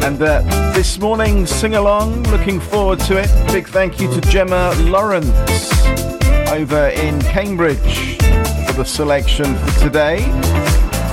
And this morning, sing along, looking forward to it. Big thank you to Gemma Lawrence over in Cambridge for the selection for today.